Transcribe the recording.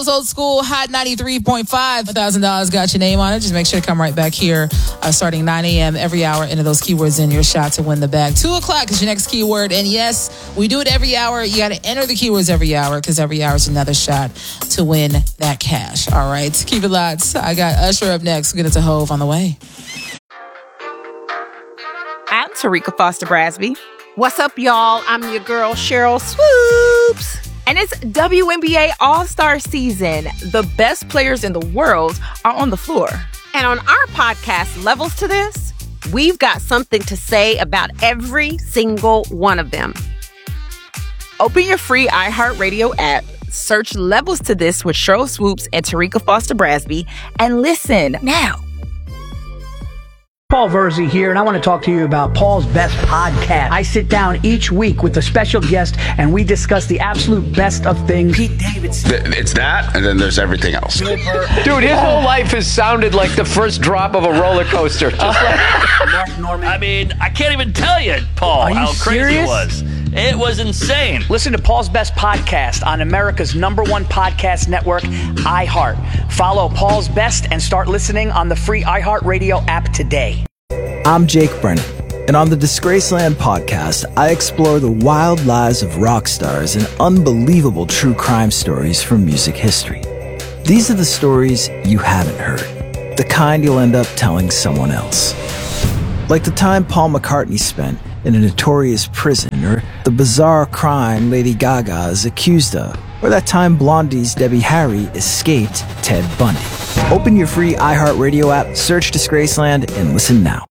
Old School Hot 93.5. $1,000 got your name on it. Just make sure to come right back here starting 9 a.m. every hour. Enter those keywords in your shot to win the bag. 2 o'clock is your next keyword. And yes, we do it every hour. You got to enter the keywords every hour because every hour is another shot to win that cash. All right. Keep it locked. I got Usher up next. We'll get into Hove on the way. I'm Tarika Foster Brasby. What's up, y'all? I'm your girl, Cheryl Swoops. And it's WNBA All-Star season. The best players in the world are on the floor. And on our podcast, Levels to This, we've got something to say about every single one of them. Open your free iHeartRadio app, search Levels to This with Cheryl Swoops and Tarika Foster Brasby, and listen now. Paul Verzi here, and I want to talk to you about Paul's Best Podcast. I sit down each week with a special guest, and we discuss the absolute best of things. Pete Davidson. It's that, and then there's everything else. Dude, his whole life has sounded like the first drop of a roller coaster. Just Mark Norman. I mean, I can't even tell you, Paul, how crazy serious? it was. It was insane. Listen to Paul's Best Podcast on America's #1 podcast network, iHeart. Follow Paul's Best and start listening on the free iHeartRadio app today. I'm Jake Brennan, and on the Disgraceland podcast, I explore the wild lives of rock stars and unbelievable true crime stories from music history. These are the stories you haven't heard, the kind you'll end up telling someone else. Like the time Paul McCartney spent in a notorious prison, or the bizarre crime Lady Gaga is accused of, or that time Blondie's Debbie Harry escaped Ted Bundy. Open your free iHeartRadio app, search Disgraceland, and listen now.